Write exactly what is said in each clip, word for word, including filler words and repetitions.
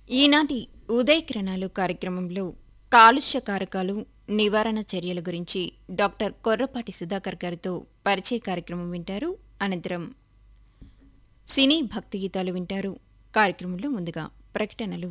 ఈనాటి ఉదయకిరణాలు కార్యక్రమంలో కాలుష్య కారకాలు నివారణ చర్యల గురించి డాక్టర్ కొర్రపాటి సుధాకర్ గారితో పరిచయ కార్యక్రమం వింటారు. అనంతరం సినీ భక్తి గీతాలు వింటారు. కార్యక్రమంలో ముందుగా ప్రకటనలు.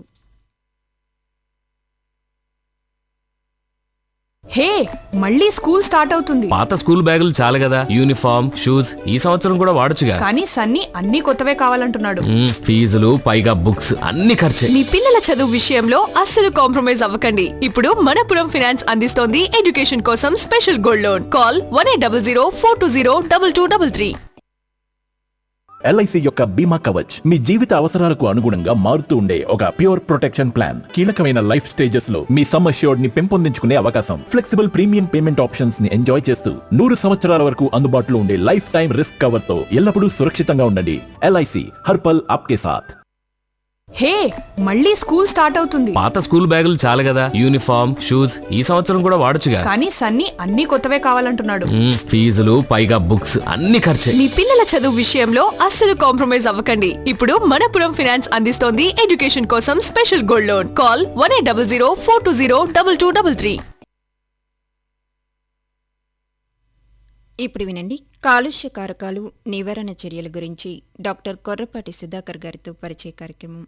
హే, మళ్ళీ స్కూల్ స్టార్ట్ అవుతుంది. పాత స్కూల్ బ్యాగులు చాలు కదా, యూనిఫామ్ షూస్ ఈ సంవత్సరం కూడా వాడొచ్చుగా. కానీ సన్నీ అన్ని కొత్తవే కావాలంటున్నాడు. మ్మ్, ఫీజులు పైగా బుక్స్ అన్ని ఖర్చే. మీ పిల్లల చదువు విషయంలో అస్సలు కాంప్రమైజ్ అవ్వకండి. ఇప్పుడు మనపురం ఫైనాన్స్ అందిస్తోంది ఎడ్యుకేషన్ కోసం special gold loan. Call one eight double zero four two zero double two double three. LIC యొక్క బీమా కవచ్ మీ జీవిత అవసరాలకు అనుగుణంగా మారుతూ ఉండే ఒక ప్యూర్ ప్రొటెక్షన్ ప్లాన్. కీలకమైన లైఫ్ స్టేజెస్ లో మీ సమ్ అష్యూర్డ్ ని పెంపొందించుకునే అవకాశం, ఫ్లెక్సిబుల్ ప్రీమియం పేమెంట్ ఆప్షన్స్ ని ఎంజాయ్ చేస్తూ నూరు సంవత్సరాల వరకు అందుబాటులో ఉండే లైఫ్ టైం రిస్క్ కవర్ తో ఎల్లప్పుడూ సురక్షితంగా ఉండండి. ఎల్ఐసి హర్పల్ ఆప్కే సాథ్. హే, మళ్ళీ స్కూల్ స్టార్ట్ అవుతుంది. పాత స్కూల్ బ్యాగులు చాలు కదా, యూనిఫామ్ షూస్ ఈ సంవత్సరం కూడా వాడొచ్చుగా. కానీ సన్నీ అన్ని కొత్తవే కావాలంటున్నాడు. మ్మ్, ఫీజులు పైగా బుక్స్ అన్ని ఖర్చే. మీ పిల్లల చదువు విషయంలో అస్సలు కాంప్రమైజ్ అవ్వకండి. ఇప్పుడు మనపురం ఫైనాన్స్ అందిస్తోంది ఎడ్యుకేషన్ కోసం special gold loan. Call one eight double zero four two zero double two double three. ఇప్పుడు వినండి కాలుష్య కారకాలు నివారణ చర్యల గురించి డాక్టర్ కొర్రపాటి సుధాకర్ గారితో పరిచయ కార్యక్రమం.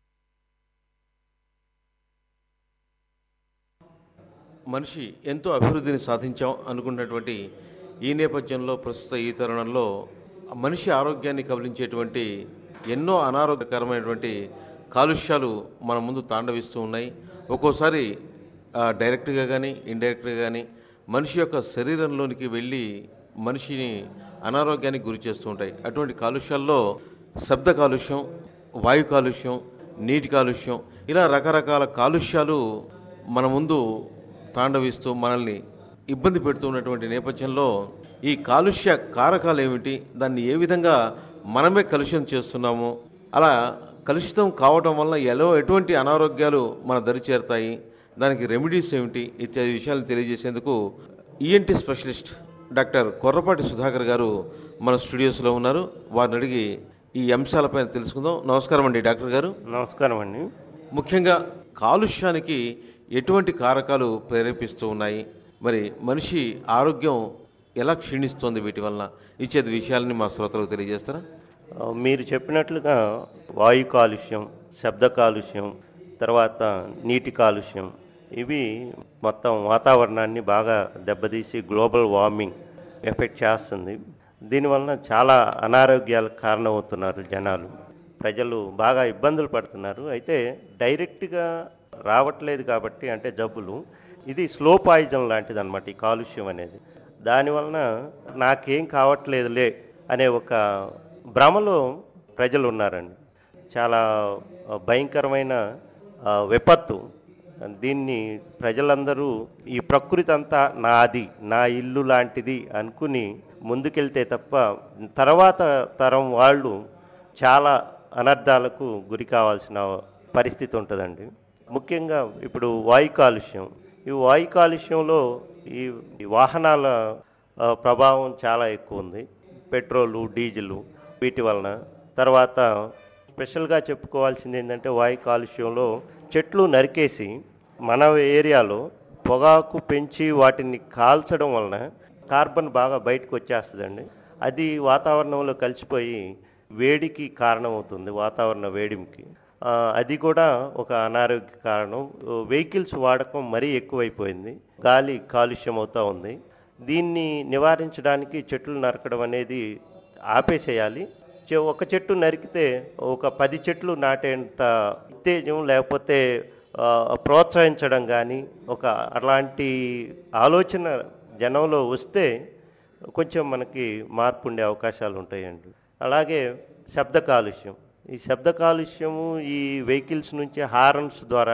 మనిషి ఎంతో అభివృద్ధిని సాధించాం అనుకున్నటువంటి ఈ నేపథ్యంలో ప్రస్తుత ఈ తరుణంలో మనిషి ఆరోగ్యాన్ని కబలించేటువంటి ఎన్నో అనారోగ్యకరమైనటువంటి కాలుష్యాలు మన ముందు తాండవిస్తూ ఉన్నాయి. ఒక్కోసారి డైరెక్ట్గా కానీ ఇండైరెక్ట్గా కానీ మనిషి యొక్క శరీరంలోనికి వెళ్ళి మనిషిని అనారోగ్యానికి గురి చేస్తూ ఉంటాయి. అటువంటి కాలుష్యాల్లో శబ్ద కాలుష్యం, వాయు కాలుష్యం, నీటి కాలుష్యం, ఇలా రకరకాల కాలుష్యాలు మన ముందు తాండవిస్తూ మనల్ని ఇబ్బంది పెడుతున్నటువంటి నేపథ్యంలో ఈ కాలుష్య కారకాలు ఏమిటి, దాన్ని ఏ విధంగా మనమే కలుషితం చేస్తున్నాము, అలా కలుషితం కావటం వల్ల ఎలా ఎటువంటి అనారోగ్యాలు మన దరి చేరుతాయి, దానికి రెమెడీస్ ఏమిటి ఇత్యాది విషయాలను తెలియజేసేందుకు ENT specialist doctor Korrapati Sudhakar గారు మన స్టూడియోస్లో ఉన్నారు. వారిని అడిగి ఈ అంశాలపైన తెలుసుకుందాం. నమస్కారం అండి డాక్టర్ గారు. నమస్కారం అండి. ముఖ్యంగా కాలుష్యానికి ఎటువంటి కారకాలు ప్రేరేపిస్తూ ఉన్నాయి, మరి మనిషి ఆరోగ్యం ఎలా క్షీణిస్తోంది వీటి వలన ఇచ్చేది విషయాలని మా శ్రోతలకు తెలియజేస్తారా? మీరు చెప్పినట్లుగా వాయు కాలుష్యం, శబ్ద కాలుష్యం, తర్వాత నీటి కాలుష్యం, ఇవి మొత్తం వాతావరణాన్ని బాగా దెబ్బతీసి గ్లోబల్ వార్మింగ్ ఎఫెక్ట్ చేస్తుంది. దీనివలన చాలా అనారోగ్యాలకు కారణమవుతున్నారు జనాలు. ప్రజలు బాగా ఇబ్బందులు పడుతున్నారు. అయితే డైరెక్ట్గా రావట్లేదు కాబట్టి, అంటే జబ్బులు, ఇది స్లో పాయిజన్ లాంటిది అనమాట ఈ కాలుష్యం అనేది. దానివలన నాకేం కావట్లేదులే అనే ఒక భ్రమలో ప్రజలు ఉన్నారండి. చాలా భయంకరమైన విపత్తు. దీన్ని ప్రజలందరూ ఈ ప్రకృతి అంతా నాది, నా ఇల్లు లాంటిది అనుకుని ముందుకెళ్తే తప్ప తర్వాత తరం వాళ్ళు చాలా అనర్థాలకు గురి కావాల్సిన పరిస్థితి ఉంటుందండి. ముఖ్యంగా ఇప్పుడు వాయు కాలుష్యం. ఈ వాయు కాలుష్యంలో ఈ వాహనాల ప్రభావం చాలా ఎక్కువ ఉంది. పెట్రోలు, డీజిలు వీటి వలన. తర్వాత స్పెషల్గా చెప్పుకోవాల్సింది ఏంటంటే వాయు కాలుష్యంలో చెట్లు నరికేసి మన ఏరియాలో పొగాకు పెంచి వాటిని కాల్చడం వలన కార్బన్ బాగా బయటకు వచ్చేస్తుందండి. అది వాతావరణంలో కలిసిపోయి వేడికి కారణమవుతుంది, వాతావరణ వేడికి. అది కూడా ఒక అనారోగ్య కారణం. వెహికల్స్ వాడకం మరీ ఎక్కువైపోయింది, గాలి కాలుష్యం అవుతూ ఉంది. దీన్ని నివారించడానికి చెట్లు నరకడం అనేది ఆపేసేయాలి. ఒక చెట్టు నరికితే ఒక పది చెట్లు నాటేంత ఉత్తేజం లేకపోతే ప్రోత్సహించడం కానీ ఒక అలాంటి ఆలోచన జనంలో వస్తే కొంచెం మనకి మార్పు ఉండే అవకాశాలు ఉంటాయండి. అలాగే శబ్ద కాలుష్యం. ఈ శబ్ద కాలుష్యము ఈ వెహికల్స్ నుంచి హారన్స్ ద్వారా